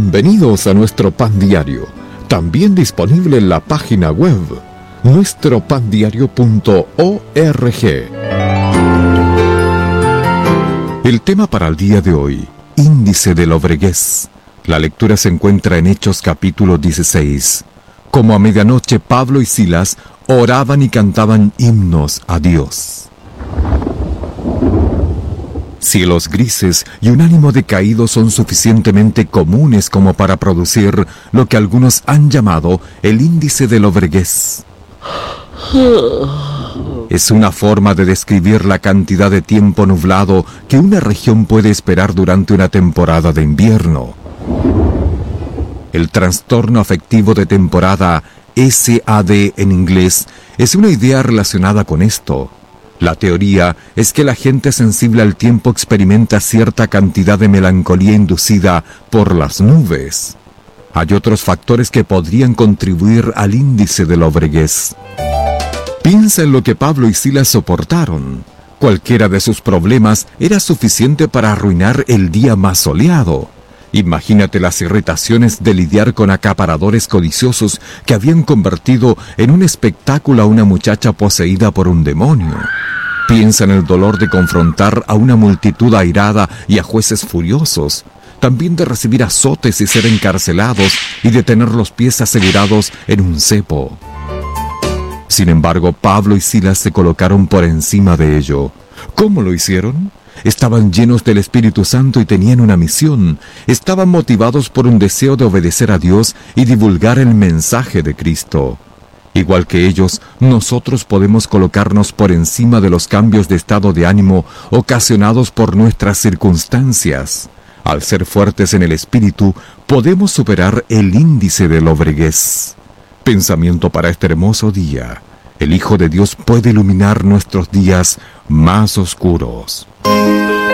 Bienvenidos a nuestro Pan Diario, también disponible en la página web nuestropandiario.org. El tema para el día de hoy, índice de lobreguez. La lectura se encuentra en Hechos capítulo 16. Como a medianoche Pablo y Silas oraban y cantaban himnos a Dios. Cielos grises y un ánimo decaído son suficientemente comunes como para producir lo que algunos han llamado el índice de lobreguez. Es una forma de describir la cantidad de tiempo nublado que una región puede esperar durante una temporada de invierno. El trastorno afectivo de temporada, SAD en inglés, es una idea relacionada con esto. La teoría es que la gente sensible al tiempo experimenta cierta cantidad de melancolía inducida por las nubes. Hay otros factores que podrían contribuir al índice de lobreguez. Piensa en lo que Pablo y Silas soportaron. Cualquiera de sus problemas era suficiente para arruinar el día más soleado. Imagínate las irritaciones de lidiar con acaparadores codiciosos que habían convertido en un espectáculo a una muchacha poseída por un demonio. Piensa en el dolor de confrontar a una multitud airada y a jueces furiosos. También de recibir azotes y ser encarcelados y de tener los pies asegurados en un cepo. Sin embargo, Pablo y Silas se colocaron por encima de ello. ¿Cómo lo hicieron? Estaban llenos del Espíritu Santo y tenían una misión. Estaban motivados por un deseo de obedecer a Dios y divulgar el mensaje de Cristo. Igual que ellos, nosotros podemos colocarnos por encima de los cambios de estado de ánimo ocasionados por nuestras circunstancias. Al ser fuertes en el Espíritu, podemos superar el índice de lobreguez. Pensamiento para este hermoso día. El Hijo de Dios puede iluminar nuestros días más oscuros.